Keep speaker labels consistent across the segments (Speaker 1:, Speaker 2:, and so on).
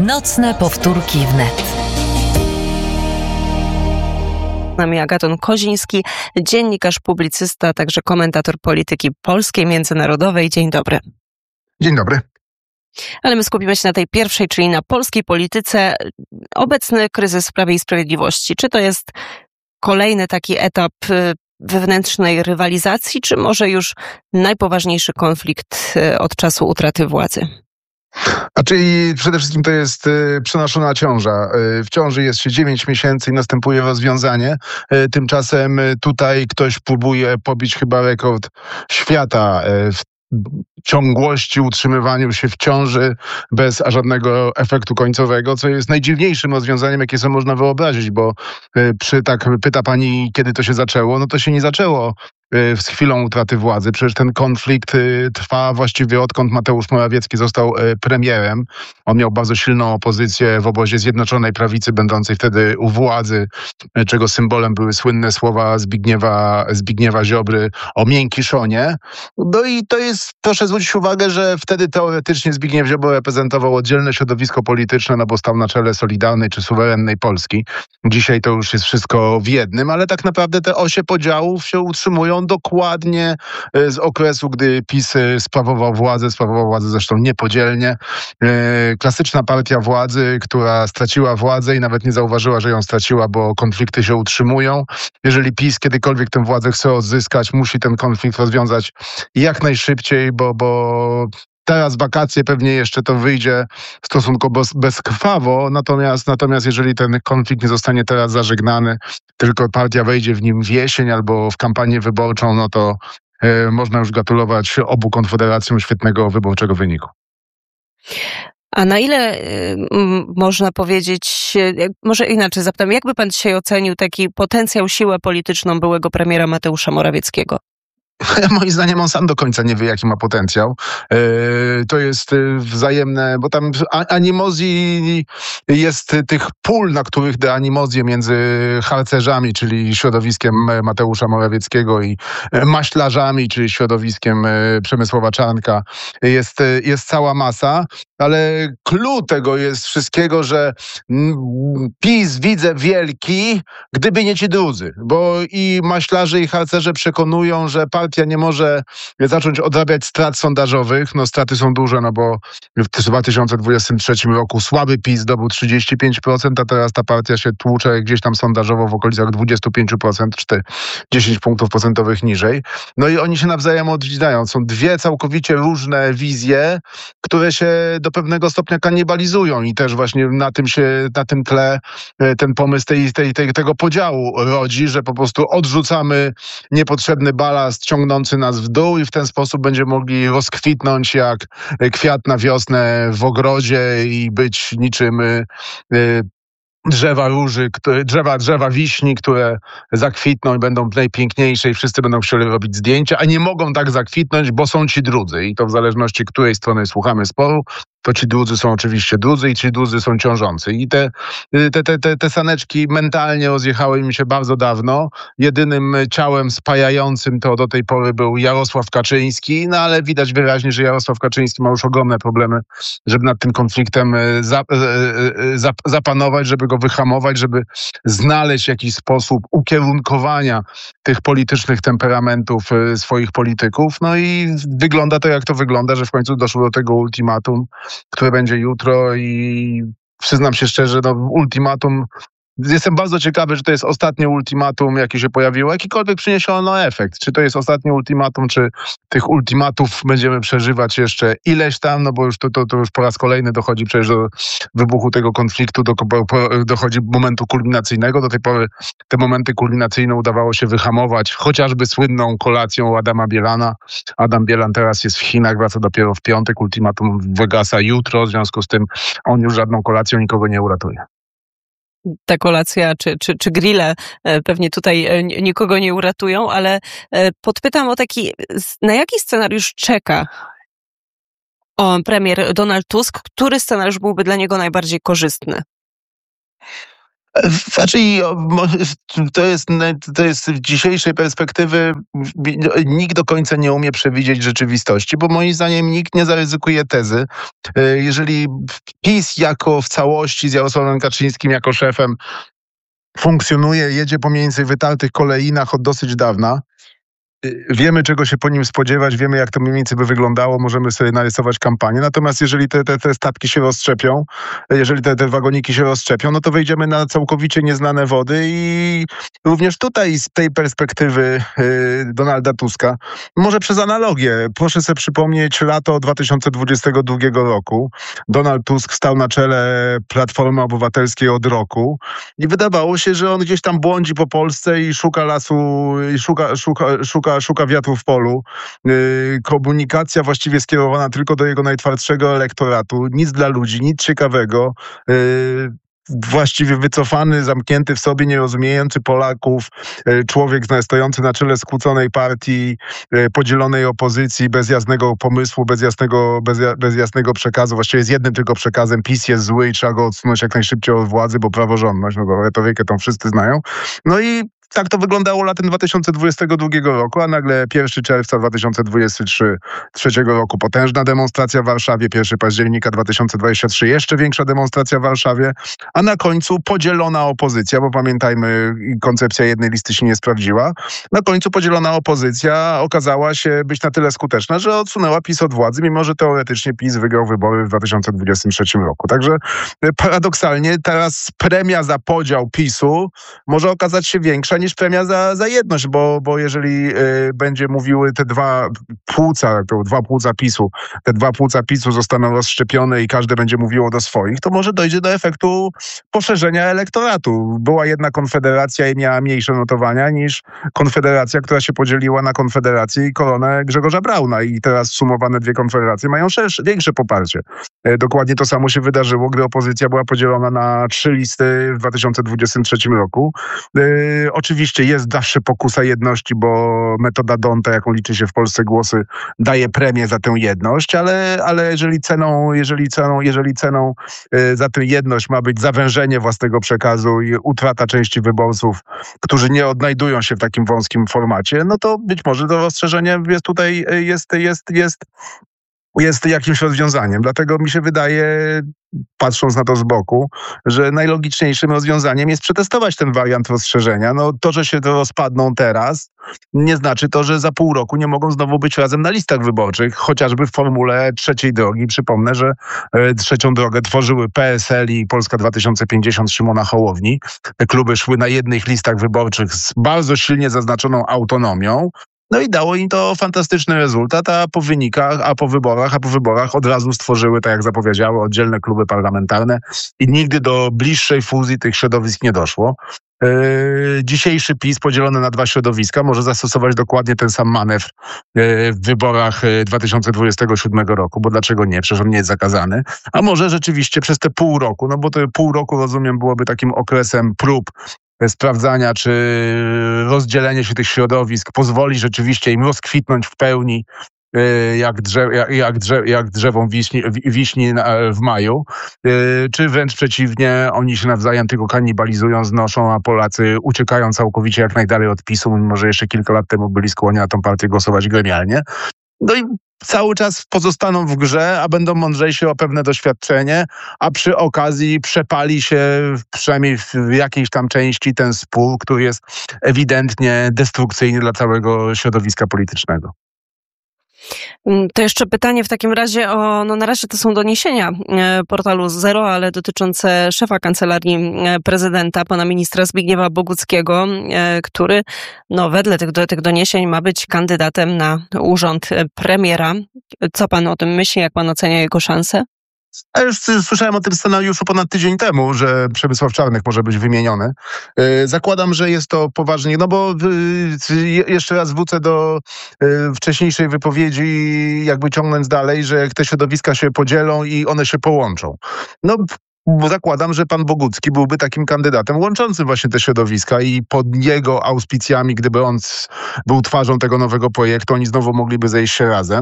Speaker 1: Nocne powtórki wnet.
Speaker 2: Z nami Agaton Koziński, dziennikarz, publicysta, także komentator polityki polskiej, międzynarodowej. Dzień dobry.
Speaker 3: Dzień dobry.
Speaker 2: Ale my skupimy się na tej pierwszej, czyli na polskiej polityce. Obecny kryzys w Prawie i Sprawiedliwości. Czy to jest kolejny taki etap wewnętrznej rywalizacji, czy może już najpoważniejszy konflikt od czasu utraty władzy?
Speaker 3: Czyli przede wszystkim to jest przenoszona ciąża. W ciąży jest się 9 miesięcy i następuje rozwiązanie. Tymczasem tutaj ktoś próbuje pobić chyba rekord świata w ciągłości, utrzymywaniu się w ciąży bez żadnego efektu końcowego, co jest najdziwniejszym rozwiązaniem, jakie sobie można wyobrazić, bo pyta pani, kiedy to się zaczęło, no to się nie zaczęło z chwilą utraty władzy. Przecież ten konflikt trwa właściwie odkąd Mateusz Morawiecki został premierem. On miał bardzo silną opozycję w obozie Zjednoczonej Prawicy, będącej wtedy u władzy, czego symbolem były słynne słowa Zbigniewa Ziobry o miękiszonie. No i to jest, proszę zwrócić uwagę, że wtedy teoretycznie Zbigniew Ziobro reprezentował oddzielne środowisko polityczne, no bo stał na czele Solidarnej czy suwerennej Polski. Dzisiaj to już jest wszystko w jednym, ale tak naprawdę te osie podziałów się utrzymują dokładnie z okresu, gdy PiS sprawował władzę zresztą niepodzielnie. Klasyczna partia władzy, która straciła władzę i nawet nie zauważyła, że ją straciła, bo konflikty się utrzymują. Jeżeli PiS kiedykolwiek tę władzę chce odzyskać, musi ten konflikt rozwiązać jak najszybciej, bo teraz wakacje pewnie jeszcze to wyjdzie stosunkowo bezkrwawo, natomiast jeżeli ten konflikt nie zostanie teraz zażegnany, tylko partia wejdzie w nim w jesień albo w kampanię wyborczą, no to można już gratulować obu konfederacjom świetnego wyborczego wyniku.
Speaker 2: A na ile można powiedzieć, może inaczej zapytam, jakby pan dzisiaj ocenił taki potencjał, siłę polityczną byłego premiera Mateusza Morawieckiego?
Speaker 3: Moim zdaniem on sam do końca nie wie, jaki ma potencjał. To jest wzajemne, bo tam animozji jest tych pól, na których te animozje między harcerzami, czyli środowiskiem Mateusza Morawieckiego i maślarzami, czyli środowiskiem Przemysława Czarnka, jest cała masa, ale clue tego jest wszystkiego, że PiS widzę wielki, gdyby nie ci drudzy, bo i maślarze i harcerze przekonują, że partia nie może zacząć odrabiać strat sondażowych. No straty są duże, no bo w 2023 roku słaby PiS zdobył 35%, a teraz ta partia się tłucze gdzieś tam sondażowo w okolicach 25%, czy 10 punktów procentowych niżej. No i oni się nawzajem odwiedzają. Są dwie całkowicie różne wizje, które się do pewnego stopnia kanibalizują i też właśnie na tym tle ten pomysł tego podziału rodzi, że po prostu odrzucamy niepotrzebny balast ciągnący nas w dół i w ten sposób będziemy mogli rozkwitnąć jak kwiat na wiosnę w ogrodzie i być niczym drzewa róży, drzewa wiśni, które zakwitną i będą najpiękniejsze i wszyscy będą chcieli robić zdjęcia, a nie mogą tak zakwitnąć, bo są ci drudzy. I to w zależności, której strony słuchamy sporu, to ci drudzy są oczywiście drudzy i ci drudzy są ciążący. I te saneczki mentalnie rozjechały mi się bardzo dawno. Jedynym ciałem spajającym to do tej pory był Jarosław Kaczyński, no ale widać wyraźnie, że Jarosław Kaczyński ma już ogromne problemy, żeby nad tym konfliktem zapanować, żeby go wyhamować, żeby znaleźć jakiś sposób ukierunkowania tych politycznych temperamentów swoich polityków. No i wygląda to, jak to wygląda, że w końcu doszło do tego ultimatum, które będzie jutro i przyznam się szczerze, ultimatum. Jestem bardzo ciekawy, że to jest ostatnie ultimatum, jakie się pojawiło. Jakikolwiek przyniesie ono efekt. Czy to jest ostatnie ultimatum, czy tych ultimatów będziemy przeżywać jeszcze ileś tam, no bo już to już po raz kolejny dochodzi przecież do wybuchu tego konfliktu, dochodzi momentu kulminacyjnego. Do tej pory te momenty kulminacyjne udawało się wyhamować, chociażby słynną kolacją Adama Bielana. Adam Bielan teraz jest w Chinach, wraca dopiero w piątek. Ultimatum wygasa jutro, w związku z tym on już żadną kolacją nikogo nie uratuje.
Speaker 2: Ta kolacja czy grille pewnie tutaj nikogo nie uratują, ale podpytam o na jaki scenariusz czeka premier Donald Tusk? Który scenariusz byłby dla niego najbardziej korzystny?
Speaker 3: Znaczy, to jest z dzisiejszej perspektywy, nikt do końca nie umie przewidzieć rzeczywistości, bo moim zdaniem nikt nie zaryzykuje tezy. Jeżeli PiS jako w całości z Jarosławem Kaczyńskim jako szefem funkcjonuje, jedzie po mniej więcej wytartych kolejnach od dosyć dawna, wiemy, czego się po nim spodziewać, wiemy, jak to mniej więcej by wyglądało, możemy sobie narysować kampanię. Natomiast jeżeli te statki się rozszczepią, jeżeli te wagoniki się rozszczepią, no to wejdziemy na całkowicie nieznane wody i również tutaj z tej perspektywy Donalda Tuska, może przez analogię, proszę sobie przypomnieć lato 2022 roku. Donald Tusk stał na czele Platformy Obywatelskiej od roku i wydawało się, że on gdzieś tam błądzi po Polsce i szuka lasu, i szuka wiatru w polu. Komunikacja właściwie skierowana tylko do jego najtwardszego elektoratu. Nic dla ludzi, nic ciekawego. Właściwie wycofany, zamknięty w sobie, nie rozumiejący Polaków, człowiek stojący na czele skłóconej partii, podzielonej opozycji, bez jasnego pomysłu, bez jasnego przekazu, właściwie z jednym tylko przekazem: PiS jest zły i trzeba go odsunąć jak najszybciej od władzy, bo praworządność, no bo retorykę tą wszyscy znają. No i tak to wyglądało latem 2022 roku, a nagle 1 czerwca 2023 roku potężna demonstracja w Warszawie, 1 października 2023 jeszcze większa demonstracja w Warszawie, a na końcu podzielona opozycja, bo pamiętajmy, koncepcja jednej listy się nie sprawdziła. Na końcu podzielona opozycja okazała się być na tyle skuteczna, że odsunęła PiS od władzy, mimo że teoretycznie PiS wygrał wybory w 2023 roku. Także paradoksalnie teraz premia za podział PiS-u może okazać się większa niż premia za jedność, bo jeżeli będzie mówiły te dwa płuca PiS-u, te dwa płuca PiS-u zostaną rozszczepione i każde będzie mówiło do swoich, to może dojdzie do efektu poszerzenia elektoratu. Była jedna konfederacja i miała mniejsze notowania niż konfederacja, która się podzieliła na Konfederację i Koronę Grzegorza Brauna i teraz sumowane dwie konfederacje mają większe poparcie. Dokładnie to samo się wydarzyło, gdy opozycja była podzielona na 3 listy w 2023 roku. Oczywiście jest zawsze pokusa jedności, bo metoda D'Hondta, jaką liczy się w Polsce głosy, daje premię za tę jedność, ale jeżeli ceną za tę jedność ma być zawężenie własnego przekazu i utrata części wyborców, którzy nie odnajdują się w takim wąskim formacie, no to być może to rozszerzenie jest tutaj jest jakimś rozwiązaniem. Dlatego mi się wydaje, patrząc na to z boku, że najlogiczniejszym rozwiązaniem jest przetestować ten wariant rozszerzenia. No to, że się to rozpadną teraz, nie znaczy to, że za pół roku nie mogą znowu być razem na listach wyborczych, chociażby w formule trzeciej drogi. Przypomnę, że trzecią drogę tworzyły PSL i Polska 2050 Szymona Hołowni. Te kluby szły na jednych listach wyborczych z bardzo silnie zaznaczoną autonomią. No i dało im to fantastyczny rezultat, a po wyborach od razu stworzyły, tak jak zapowiedziały, oddzielne kluby parlamentarne i nigdy do bliższej fuzji tych środowisk nie doszło. Dzisiejszy PiS podzielony na dwa środowiska może zastosować dokładnie ten sam manewr w wyborach 2027 roku, bo dlaczego nie? Przecież on nie jest zakazany. A może rzeczywiście przez te pół roku, no bo to pół roku, rozumiem, byłoby takim okresem prób sprawdzania, czy rozdzielenie się tych środowisk pozwoli rzeczywiście im rozkwitnąć w pełni jak drzewom wiśni w maju, czy wręcz przeciwnie, oni się nawzajem tylko kanibalizują, znoszą, a Polacy uciekają całkowicie jak najdalej od PiS-u, mimo że jeszcze kilka lat temu byli skłonni na tą partię głosować gremialnie. No i cały czas pozostaną w grze, a będą mądrzejsi o pewne doświadczenie, a przy okazji przepali się przynajmniej w jakiejś tam części ten spór, który jest ewidentnie destrukcyjny dla całego środowiska politycznego.
Speaker 2: To jeszcze pytanie w takim razie na razie to są doniesienia portalu Zero, ale dotyczące szefa Kancelarii Prezydenta, pana ministra Zbigniewa Boguckiego, który wedle tych doniesień ma być kandydatem na urząd premiera. Co pan o tym myśli? Jak pan ocenia jego szanse?
Speaker 3: Ja już słyszałem o tym scenariuszu ponad tydzień temu, że Przemysław Czarnek może być wymieniony. Zakładam, że jest to poważnie, no bo jeszcze raz wrócę do wcześniejszej wypowiedzi, jakby ciągnąc dalej, że te środowiska się podzielą i one się połączą. No, bo zakładam, że pan Bogucki byłby takim kandydatem łączącym właśnie te środowiska i pod jego auspicjami, gdyby on był twarzą tego nowego projektu, oni znowu mogliby zejść się razem.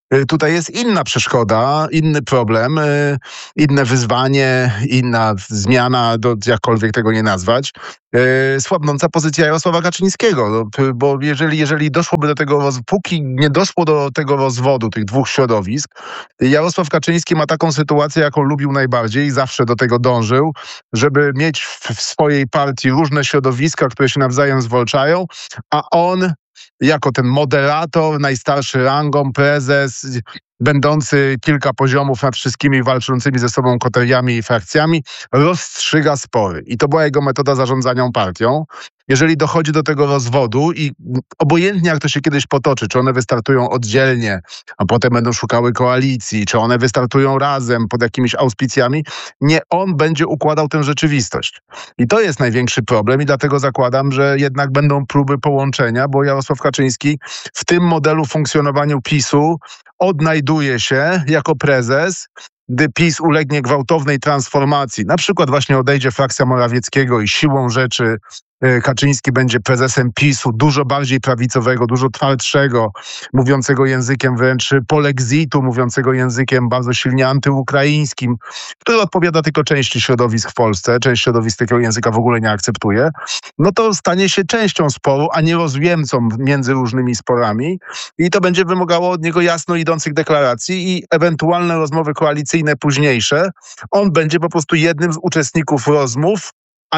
Speaker 3: Tutaj jest inna przeszkoda, inny problem, inne wyzwanie, inna zmiana, jakkolwiek tego nie nazwać. Słabnąca pozycja Jarosława Kaczyńskiego, bo jeżeli doszłoby do tego, póki nie doszło do tego rozwodu tych dwóch środowisk, Jarosław Kaczyński ma taką sytuację, jaką lubił najbardziej i zawsze do tego dążył, żeby mieć w swojej partii różne środowiska, które się nawzajem zwalczają, a on jako ten moderator, najstarszy rangą, prezes, będący kilka poziomów nad wszystkimi walczącymi ze sobą koteriami i frakcjami, rozstrzyga spory. I to była jego metoda zarządzania partią. Jeżeli dochodzi do tego rozwodu i obojętnie jak to się kiedyś potoczy, czy one wystartują oddzielnie, a potem będą szukały koalicji, czy one wystartują razem pod jakimiś auspicjami, nie on będzie układał tę rzeczywistość. I to jest największy problem i dlatego zakładam, że jednak będą próby połączenia, bo Jarosław Kaczyński w tym modelu funkcjonowaniu PiS-u odnajduje się jako prezes, gdy PiS ulegnie gwałtownej transformacji, na przykład właśnie odejdzie frakcja Morawieckiego i siłą rzeczy Kaczyński będzie prezesem PiS-u, dużo bardziej prawicowego, dużo twardszego, mówiącego językiem wręcz polexitu, mówiącego językiem bardzo silnie antyukraińskim, który odpowiada tylko części środowisk w Polsce, część środowisk takiego języka w ogóle nie akceptuje, no to stanie się częścią sporu, a nie rozjemcą między różnymi sporami i to będzie wymagało od niego jasno idących deklaracji i ewentualne rozmowy koalicyjne późniejsze. On będzie po prostu jednym z uczestników rozmów,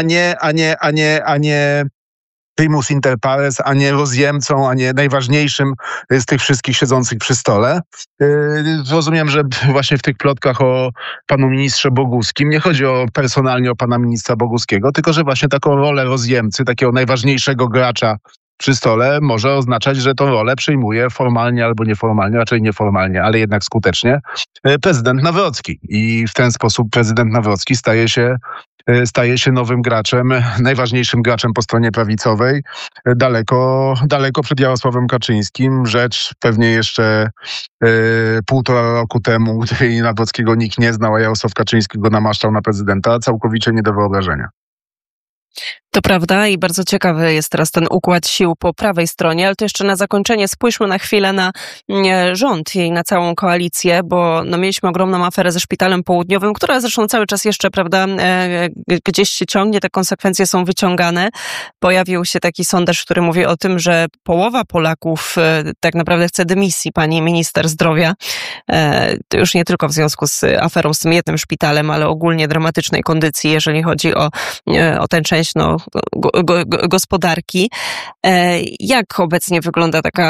Speaker 3: a nie primus inter pares, a nie rozjemcą, a nie najważniejszym z tych wszystkich siedzących przy stole. Rozumiem, że właśnie w tych plotkach o panu ministrze Boguskim nie chodzi personalnie o pana ministra Boguskiego, tylko że właśnie taką rolę rozjemcy, takiego najważniejszego gracza przy stole może oznaczać, że tą rolę przejmuje formalnie albo nieformalnie, raczej nieformalnie, ale jednak skutecznie prezydent Nawrocki. I w ten sposób prezydent Nawrocki staje się nowym graczem, najważniejszym graczem po stronie prawicowej, daleko przed Jarosławem Kaczyńskim. Rzecz pewnie jeszcze 1,5 roku temu, gdy Nawrockiego nikt nie znał, a Jarosław Kaczyński go namaszczał na prezydenta, całkowicie nie do wyobrażenia.
Speaker 2: To prawda i bardzo ciekawy jest teraz ten układ sił po prawej stronie, ale to jeszcze na zakończenie spójrzmy na chwilę na rząd i na całą koalicję, bo mieliśmy ogromną aferę ze Szpitalem Południowym, która zresztą cały czas jeszcze, prawda, gdzieś się ciągnie, te konsekwencje są wyciągane. Pojawił się taki sondaż, który mówi o tym, że połowa Polaków tak naprawdę chce dymisji pani minister zdrowia. To już nie tylko w związku z aferą z tym jednym szpitalem, ale ogólnie dramatycznej kondycji, jeżeli chodzi o tę część gospodarki. Jak obecnie wygląda taka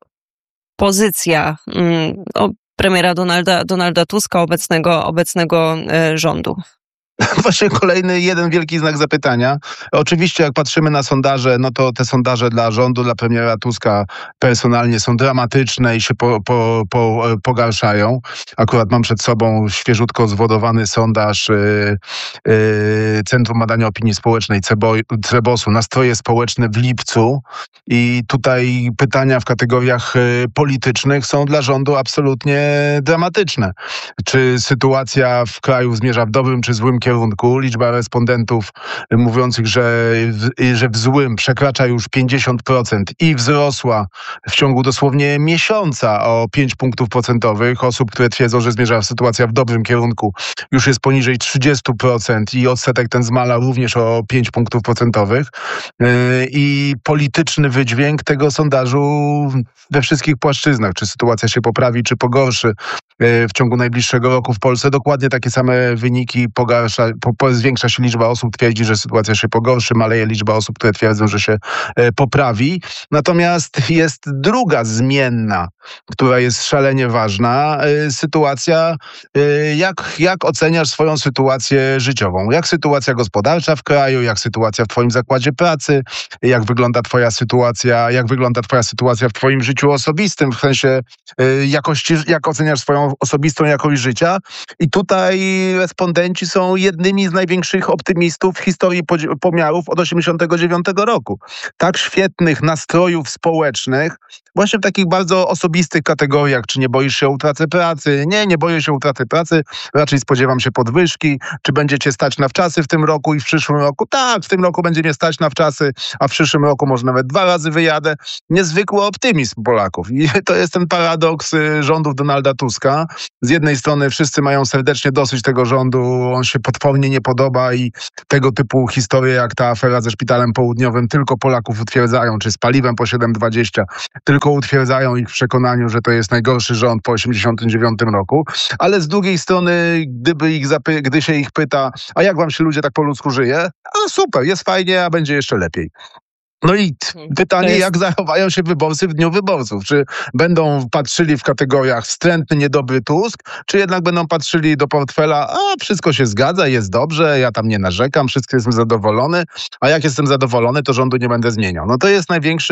Speaker 2: pozycja premiera Donalda Tuska, obecnego rządu?
Speaker 3: Właśnie kolejny jeden wielki znak zapytania. Oczywiście jak patrzymy na sondaże, no to te sondaże dla rządu, dla premiera Tuska personalnie są dramatyczne i się pogarszają. Akurat mam przed sobą świeżutko zwodowany sondaż Centrum Badania Opinii Społecznej CEBOS-u, nastroje społeczne w lipcu i tutaj pytania w kategoriach politycznych są dla rządu absolutnie dramatyczne. Czy sytuacja w kraju zmierza w dobrym czy złym kierunku? Liczba respondentów mówiących, że w złym przekracza już 50% i wzrosła w ciągu dosłownie miesiąca o 5 punktów procentowych. Osób, które twierdzą, że zmierza sytuacja w dobrym kierunku, już jest poniżej 30% i odsetek ten zmala również o 5 punktów procentowych. I polityczny wydźwięk tego sondażu we wszystkich płaszczyznach. Czy sytuacja się poprawi, czy pogorszy w ciągu najbliższego roku w Polsce? Dokładnie takie same wyniki. Zwiększa się liczba osób, twierdzi, że sytuacja się pogorszy, maleje liczba osób, które twierdzą, że się poprawi. Natomiast jest druga zmienna, która jest szalenie ważna. Sytuacja, jak oceniasz swoją sytuację życiową? Jak sytuacja gospodarcza w kraju, jak sytuacja w twoim zakładzie pracy, jak wygląda twoja sytuacja w twoim życiu osobistym, w sensie jakości, jak oceniasz swoją osobistą jakość życia? I tutaj respondenci są jednymi z największych optymistów w historii pomiarów od 1989 roku. Tak świetnych nastrojów społecznych właśnie w takich bardzo osobistych kategoriach, czy nie boisz się o utratę pracy? Nie boję się o utratę pracy, raczej spodziewam się podwyżki. Czy będziecie stać na wczasy w tym roku i w przyszłym roku? Tak, w tym roku będzie mnie stać na wczasy, a w przyszłym roku może nawet 2 razy wyjadę. Niezwykły optymizm Polaków. I to jest ten paradoks rządów Donalda Tuska. Z jednej strony wszyscy mają serdecznie dosyć tego rządu, on się potwornie nie podoba i tego typu historie jak ta afera ze Szpitalem Południowym tylko Polaków utwierdzają, czy z paliwem po 7,20, tylko utwierdzają ich w przekonaniu, że to jest najgorszy rząd po 1989 roku. Ale z drugiej strony, gdy się ich pyta, a jak wam się ludzie tak po ludzku żyje? A super, jest fajnie, a będzie jeszcze lepiej. No i pytanie, jak zachowają się wyborcy w dniu wyborców? Czy będą patrzyli w kategoriach wstrętny, niedobry Tusk, czy jednak będą patrzyli do portfela, a wszystko się zgadza, jest dobrze, ja tam nie narzekam, wszystko jestem zadowolony, a jak jestem zadowolony, to rządu nie będę zmieniał. No to jest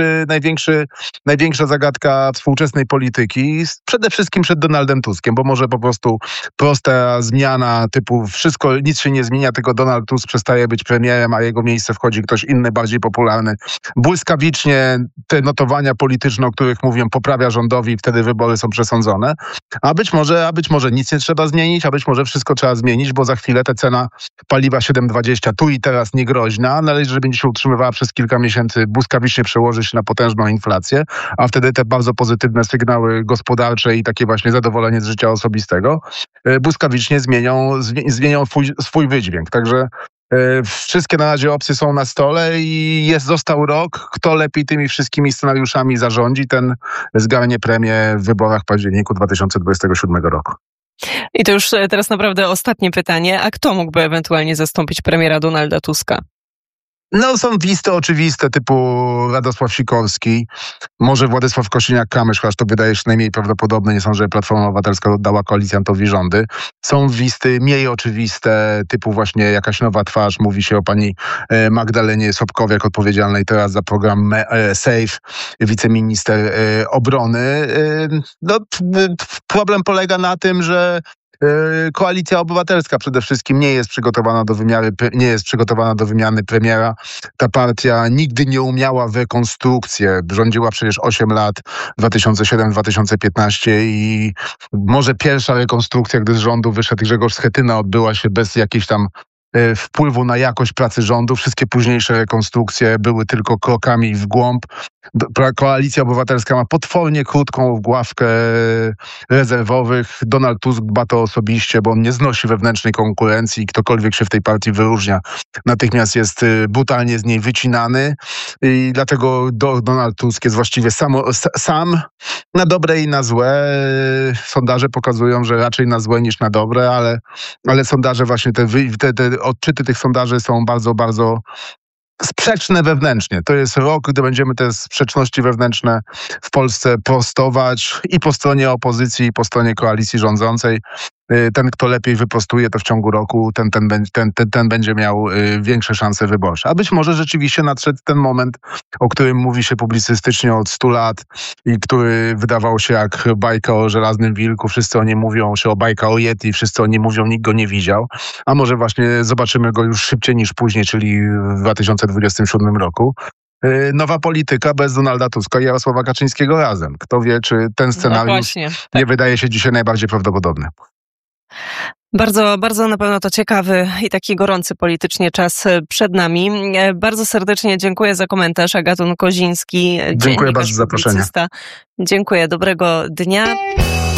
Speaker 3: największa zagadka współczesnej polityki, przede wszystkim przed Donaldem Tuskiem, bo może po prostu prosta zmiana typu wszystko, nic się nie zmienia, tylko Donald Tusk przestaje być premierem, a jego miejsce wchodzi ktoś inny, bardziej popularny. Błyskawicznie te notowania polityczne, o których mówię, poprawia rządowi i wtedy wybory są przesądzone. A być może nic nie trzeba zmienić, a być może wszystko trzeba zmienić, bo za chwilę ta cena paliwa 7,20 tu i teraz niegroźna, należy, żeby się utrzymywała przez kilka miesięcy, błyskawicznie przełoży się na potężną inflację, a wtedy te bardzo pozytywne sygnały gospodarcze i takie właśnie zadowolenie z życia osobistego błyskawicznie zmienią swój wydźwięk. Także wszystkie na razie opcje są na stole i został rok. Kto lepiej tymi wszystkimi scenariuszami zarządzi, ten zgarnie premię w wyborach w październiku 2027 roku.
Speaker 2: I to już teraz naprawdę ostatnie pytanie. A kto mógłby ewentualnie zastąpić premiera Donalda Tuska?
Speaker 3: No są listy oczywiste typu Radosław Sikorski, może Władysław Kosiniak-Kamysz, chociaż to wydaje się najmniej prawdopodobne, nie sądzę, że Platforma Obywatelska oddała koalicjantowi rządy. Są listy mniej oczywiste typu właśnie jakaś nowa twarz, mówi się o pani Magdalenie Sobkowiak, odpowiedzialnej teraz za program SAFE, wiceminister obrony. No, problem polega na tym, że Koalicja Obywatelska przede wszystkim nie jest przygotowana do wymiany premiera. Ta partia nigdy nie umiała w rekonstrukcję. Rządziła przecież 8 lat, 2007-2015 i może pierwsza rekonstrukcja, gdy z rządu wyszedł Grzegorz Schetyna, odbyła się bez jakiejś tam wpływu na jakość pracy rządu. Wszystkie późniejsze rekonstrukcje były tylko krokami w głąb. Koalicja Obywatelska ma potwornie krótką ławkę rezerwowych. Donald Tusk dba to osobiście, bo on nie znosi wewnętrznej konkurencji. Ktokolwiek się w tej partii wyróżnia, natychmiast jest brutalnie z niej wycinany. I dlatego Donald Tusk jest właściwie sam na dobre i na złe. Sondaże pokazują, że raczej na złe niż na dobre, ale sondaże właśnie, te odczyty tych sondaży są bardzo, bardzo sprzeczne wewnętrznie. To jest rok, gdy będziemy te sprzeczności wewnętrzne w Polsce prostować i po stronie opozycji, i po stronie koalicji rządzącej. Ten, kto lepiej wyprostuje to w ciągu roku, ten będzie miał większe szanse wyborcze. A być może rzeczywiście nadszedł ten moment, o którym mówi się publicystycznie od 100 lat i który wydawał się jak bajka o żelaznym wilku. Wszyscy o nim mówią, czy o bajka o Yeti, wszyscy o nim mówią, nikt go nie widział. A może właśnie zobaczymy go już szybciej niż później, czyli w 2027 roku. Nowa polityka bez Donalda Tuska i Jarosława Kaczyńskiego razem. Kto wie, czy ten scenariusz nie wydaje się dzisiaj najbardziej prawdopodobny.
Speaker 2: Bardzo, bardzo na pewno to ciekawy i taki gorący politycznie czas przed nami. Bardzo serdecznie dziękuję za komentarz. Agaton Koziński,
Speaker 3: dziękuję bardzo za zaproszenie.
Speaker 2: Dziękuję, dobrego dnia.